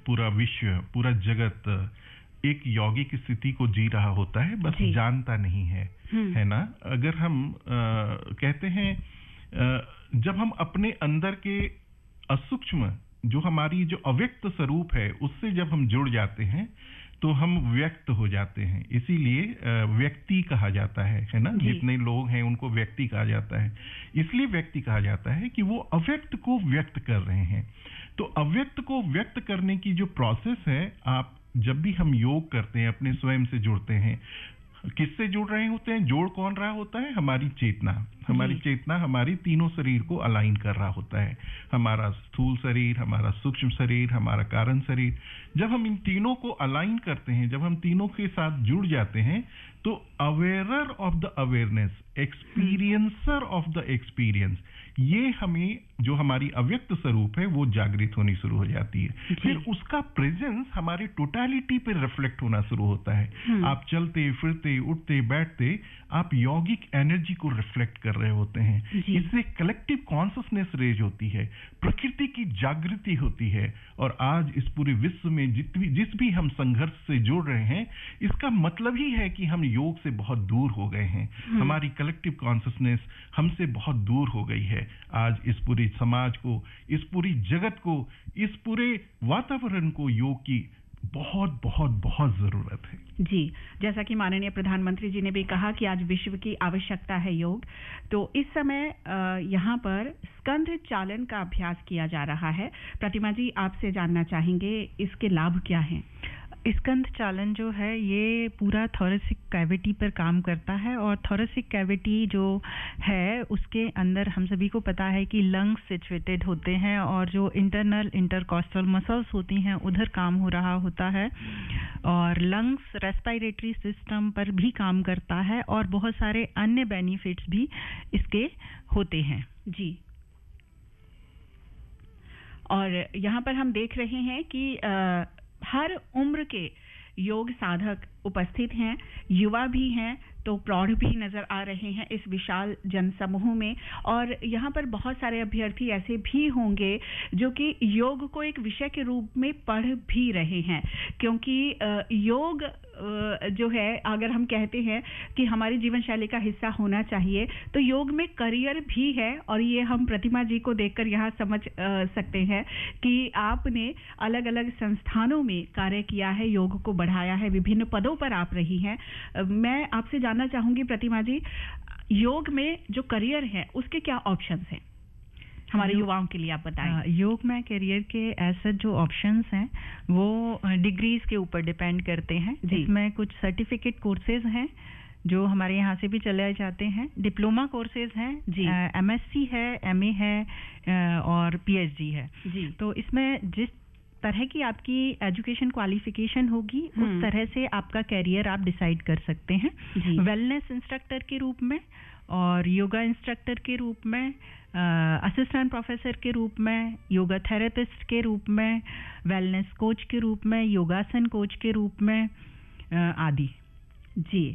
पूरा विश्व, पूरा जगत एक यौगिक स्थिति को जी रहा होता है, बस जानता नहीं है ना। अगर हम कहते हैं जब हम अपने अंदर के असूक्ष्म, जो हमारी जो अव्यक्त स्वरूप है, उससे जब हम जुड़ जाते हैं तो हम व्यक्त हो जाते हैं। इसीलिए व्यक्ति कहा जाता है ना। जितने लोग हैं उनको व्यक्ति कहा जाता है। इसलिए व्यक्ति कहा जाता है कि वो अव्यक्त को व्यक्त कर रहे हैं। तो अव्यक्त को व्यक्त करने की जो प्रोसेस है, आप जब भी हम योग करते हैं, अपने स्वयं से जुड़ते हैं, किससे जुड़ रहे होते हैं? जोड़ कौन रहा होता है? हमारी चेतना। हमारी चेतना हमारी तीनों शरीर को अलाइन कर रहा होता है। हमारा स्थूल शरीर, हमारा सूक्ष्म शरीर, हमारा कारण शरीर। जब हम इन तीनों को अलाइन करते हैं, जब हम तीनों के साथ जुड़ जाते हैं, तो अवेयरर of the awareness, experiencer of the experience, ये हमें जो हमारी अव्यक्त स्वरूप है वो जागृत होनी शुरू हो जाती है। फिर उसका प्रेजेंस हमारी टोटालिटी पे रिफ्लेक्ट होना शुरू होता है। आप चलते फिरते, उठते बैठते, आप यौगिक एनर्जी को रिफ्लेक्ट कर रहे होते हैं। इससे कलेक्टिव कॉन्शियसनेस रेज होती है, प्रकृति की जागृति होती है। और आज इस पूरे विश्व में जिस भी हम संघर्ष से जुड़ रहे हैं, इसका मतलब ही है कि हम योग से बहुत दूर हो गए हैं। हमारी कलेक्टिव कॉन्शियसनेस हमसे बहुत दूर हो गई है। आज इस पूरे समाज को, इस पूरी जगत को, इस पूरे वातावरण को योग की बहुत बहुत बहुत जरूरत है। जी, जैसा कि माननीय प्रधानमंत्री जी ने भी कहा कि आज विश्व की आवश्यकता है योग, तो इस समय यहाँ पर स्कंध चालन का अभ्यास किया जा रहा है। प्रतिमा जी, आपसे जानना चाहेंगे इसके लाभ क्या हैं? स्कंध चालन जो है ये पूरा थोरेसिक कैविटी पर काम करता है, और थोरेसिक कैविटी जो है उसके अंदर हम सभी को पता है कि लंग्स सिचुएटेड होते हैं, और जो इंटरनल इंटरकॉस्टल मसल्स होती हैं उधर काम हो रहा होता है, और लंग्स रेस्पिरेटरी सिस्टम पर भी काम करता है, और बहुत सारे अन्य बेनिफिट्स भी इसके होते हैं। जी, और यहाँ पर हम देख रहे हैं कि हर उम्र के योग साधक उपस्थित हैं, युवा भी हैं, तो प्रौढ़ भी नजर आ रहे हैं इस विशाल जनसमूह में। और यहाँ पर बहुत सारे अभ्यर्थी ऐसे भी होंगे जो कि योग को एक विषय के रूप में पढ़ भी रहे हैं, क्योंकि योग जो है, अगर हम कहते हैं कि हमारी जीवन शैली का हिस्सा होना चाहिए, तो योग में करियर भी है। और ये हम प्रतिमा जी को देखकर यहाँ समझ सकते हैं कि आपने अलग अलग संस्थानों में कार्य किया है, योग को बढ़ाया है, विभिन्न पदों पर आप रही हैं। मैं आपसे जानना चाहूंगी प्रतिमा जी, योग में जो करियर है उसके क्या ऑप्शंस हैं हमारे युवाओं के लिए, आप बताएं। योग में करियर के ऐसे जो ऑप्शंस हैं वो डिग्रीज के ऊपर डिपेंड करते हैं, जिसमें कुछ सर्टिफिकेट कोर्सेज हैं जो हमारे यहाँ से भी चले जाते हैं, डिप्लोमा कोर्सेज हैं, MSc है, MA है, और PhD है। तो इसमें जिस तरह की आपकी एजुकेशन क्वालिफिकेशन होगी उस तरह से आपका कैरियर आप डिसाइड कर सकते हैं। वेलनेस इंस्ट्रक्टर के रूप में, और योगा इंस्ट्रक्टर के रूप में, असिस्टेंट प्रोफेसर के रूप में, योगा थेरेपिस्ट के रूप में, वेलनेस कोच के रूप में, योगासन कोच के रूप में आदि। जी,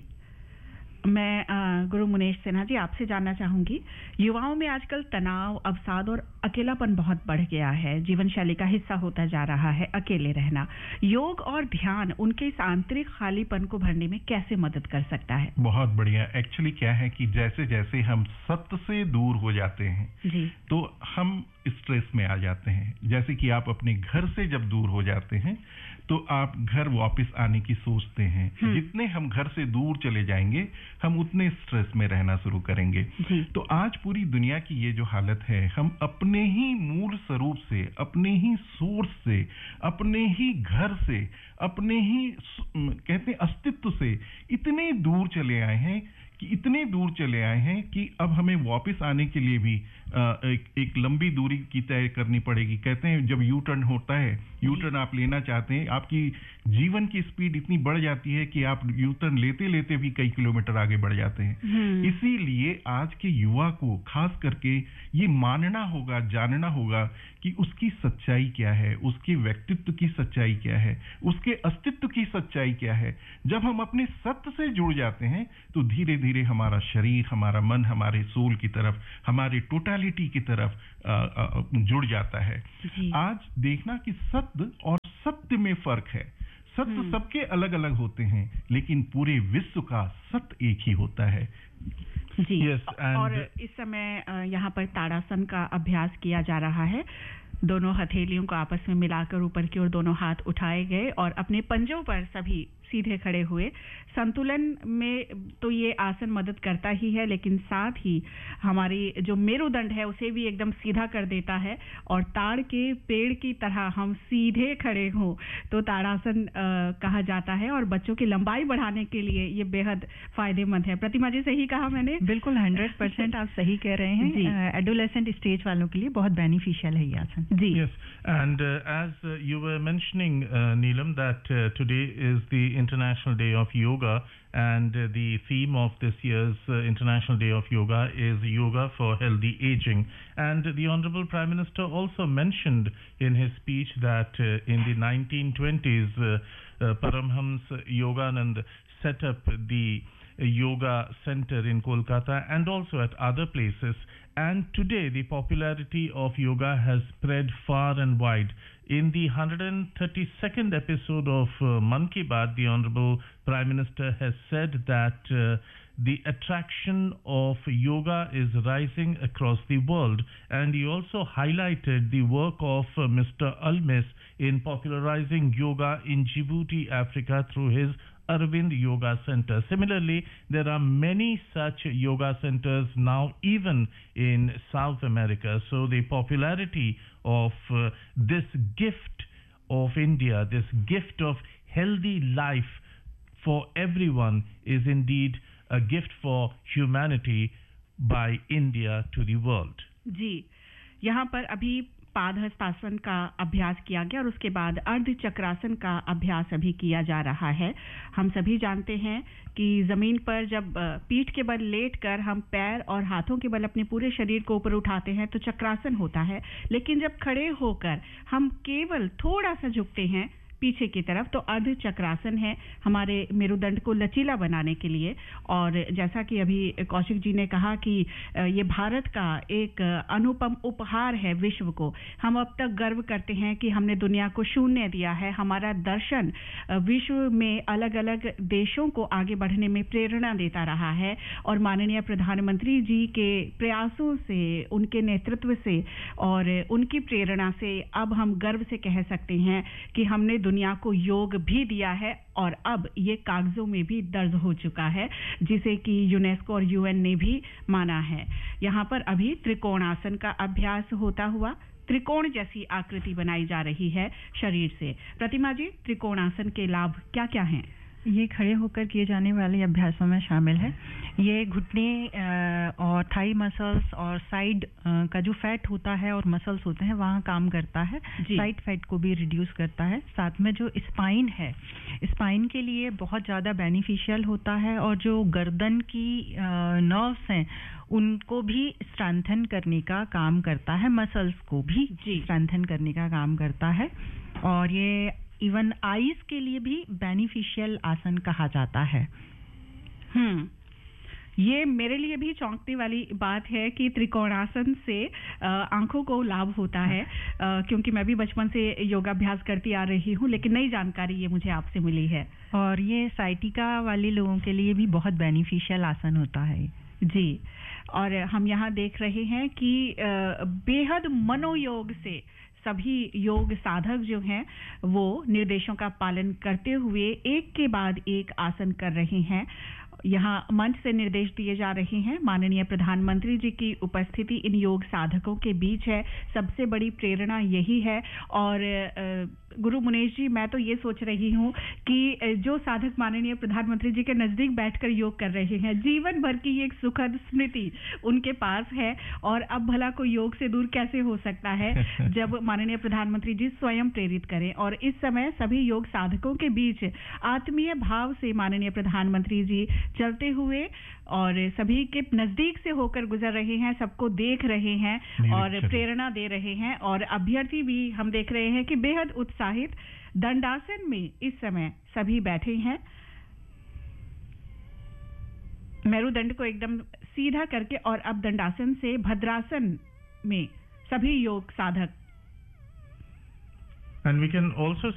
मैं गुरु मुनेश सिन्हा जी आपसे जानना चाहूंगी, युवाओं में आजकल तनाव, अवसाद और अकेलापन बहुत बढ़ गया है, जीवन शैली का हिस्सा होता जा रहा है अकेले रहना। योग और ध्यान उनके इस आंतरिक खालीपन को भरने में कैसे मदद कर सकता है? बहुत बढ़िया। एक्चुअली क्या है कि जैसे जैसे हम सत्य से दूर हो जाते हैं तो हम स्ट्रेस में आ जाते हैं। जैसे कि आप अपने घर से जब दूर हो जाते हैं तो आप घर वापस आने की सोचते हैं। जितने हम घर से दूर चले जाएंगे हम उतने स्ट्रेस में रहना शुरू करेंगे। तो आज पूरी दुनिया की ये जो हालत है, हम अपने ही मूल स्वरूप से, अपने ही सोर्स से, अपने ही घर से, अपने ही कहते हैं अस्तित्व से इतने दूर चले आए हैं कि अब हमें वापस आने के लिए भी एक लंबी दूरी की तय करनी पड़ेगी। कहते हैं जब यू टर्न होता है, यू टर्न आप लेना चाहते हैं, आपकी जीवन की स्पीड इतनी बढ़ जाती है कि आप यू टर्न लेते लेते भी कई किलोमीटर आगे बढ़ जाते हैं। इसीलिए आज के युवा को खास करके ये मानना होगा, जानना होगा कि उसकी सच्चाई क्या है, उसके व्यक्तित्व की सच्चाई क्या है, उसके अस्तित्व की सच्चाई क्या है। जब हम अपने सत्य से जुड़ जाते हैं तो धीरे धीरे हमारा शरीर, हमारा मन, हमारे सोल की तरफ, हमारे टोटल रियलिटी की तरफ जुड़ जाता है। आज देखना कि सत्य और सत्य में फर्क है। सत्य सबके अलग अलग होते हैं, लेकिन पूरे विश्व का सत्य एक ही होता है। जी। और इस समय यहाँ पर ताड़ासन का अभ्यास किया जा रहा है। दोनों हथेलियों को आपस में मिलाकर ऊपर की ओर दोनों हाथ उठाए गए और अपने पंजों पर सभी सीधे खड़े हुए। संतुलन में तो ये आसन मदद करता ही है, लेकिन साथ ही हमारी जो मेरुदंड है उसे भी एकदम सीधा कर देता है। और ताड़ के पेड़ की तरह हम सीधे खड़े हों तो ताड़ासन कहा जाता है, और बच्चों की लंबाई बढ़ाने के लिए ये बेहद फायदेमंद है। प्रतिमा जी, सही कहा मैंने? बिल्कुल 100% आप सही कह रहे हैं। एडोलेसेंट स्टेज वालों के लिए बहुत बेनिफिशियल है ये आसन। जी। Yes, and as you were mentioning, Neelam, that today is the International Day of Yoga, and the theme of this year's International Day of Yoga is Yoga for Healthy Aging. And the Honorable Prime Minister also mentioned in his speech that in the 1920s, Paramhans Yoganand set up the Yoga Center in Kolkata and also at other places. And today the popularity of yoga has spread far and wide. In the 132nd episode of Mann Ki Baat, the Honorable Prime Minister has said that the attraction of yoga is rising across the world, and he also highlighted the work of Mr. Almes in popularizing yoga in Djibouti, Africa through his Arvind Yoga Center. Similarly, there are many such yoga centers now even in South America. So the popularity of this gift of India, this gift of healthy life for everyone, is indeed a gift for humanity by India to the world. जी, यहाँ पर अभी पादहस्तासन का अभ्यास किया गया और उसके बाद अर्ध चक्रासन का अभ्यास अभी किया जा रहा है। हम सभी जानते हैं कि जमीन पर जब पीठ के बल लेटकर हम पैर और हाथों के बल अपने पूरे शरीर को ऊपर उठाते हैं तो चक्रासन होता है, लेकिन जब खड़े होकर हम केवल थोड़ा सा झुकते हैं पीछे की तरफ तो अर्ध चक्रासन है हमारे मेरुदंड को लचीला बनाने के लिए। और जैसा कि अभी कौशिक जी ने कहा कि ये भारत का एक अनुपम उपहार है विश्व को। हम अब तक गर्व करते हैं कि हमने दुनिया को शून्य दिया है। हमारा दर्शन विश्व में अलग अलग देशों को आगे बढ़ने में प्रेरणा देता रहा है, और माननीय प्रधानमंत्री जी के प्रयासों से, उनके नेतृत्व से और उनकी प्रेरणा से अब हम गर्व से कह सकते हैं कि हमने दुनिया को योग भी दिया है, और अब ये कागजों में भी दर्ज हो चुका है, जिसे कि यूनेस्को और यूएन ने भी माना है। यहाँ पर अभी त्रिकोणासन का अभ्यास होता हुआ त्रिकोण जैसी आकृति बनाई जा रही है शरीर से। प्रतिमा जी, त्रिकोणासन के लाभ क्या क्या हैं? ये खड़े होकर किए जाने वाले अभ्यासों में शामिल है। ये घुटने और थाई मसल्स और साइड का जो फैट होता है और मसल्स होते हैं वहाँ काम करता है। साइड फैट को भी रिड्यूस करता है। साथ में जो स्पाइन है, स्पाइन के लिए बहुत ज़्यादा बेनिफिशियल होता है, और जो गर्दन की नर्व्स हैं उनको भी स्ट्रेंथन करने का काम करता है, मसल्स को भी स्ट्रेंथन करने का काम करता है। और ये इवन आईज के लिए भी बेनिफिशियल आसन कहा जाता है। ये मेरे लिए भी चौंकने वाली बात है कि त्रिकोणासन से आंखों को लाभ होता है, क्योंकि मैं भी बचपन से योगाभ्यास करती आ रही हूँ, लेकिन नई जानकारी ये मुझे आपसे मिली है। और ये साइटिका वाले लोगों के लिए भी बहुत बेनिफिशियल आसन होता है। जी, और हम यहाँ देख रहे हैं कि बेहद मनोयोग से सभी योग साधक जो हैं वो निर्देशों का पालन करते हुए एक के बाद एक आसन कर रहे हैं। यहाँ मंच से निर्देश दिए जा रहे हैं। माननीय प्रधानमंत्री जी की उपस्थिति इन योग साधकों के बीच है। सबसे बड़ी प्रेरणा यही है। और गुरु मुनेश जी, मैं तो ये सोच रही हूँ कि जो साधक माननीय प्रधानमंत्री जी के नजदीक बैठकर योग कर रहे हैं, जीवन भर की एक सुखद स्मृति उनके पास है, और अब भला कोई योग से दूर कैसे हो सकता है जब माननीय प्रधानमंत्री जी स्वयं प्रेरित करें। और इस समय सभी योग साधकों के बीच आत्मीय भाव से माननीय प्रधानमंत्री जी चलते हुए और सभी के नजदीक से होकर गुजर रहे हैं, सबको देख रहे हैं और प्रेरणा दे रहे हैं। और अभ्यर्थी भी हम देख रहे हैं कि बेहद उत्साहित दंडासन में इस समय सभी बैठे हैं, मेरुदंड को एकदम सीधा करके। और अब दंडासन से भद्रासन में सभी योग साधक. And we can also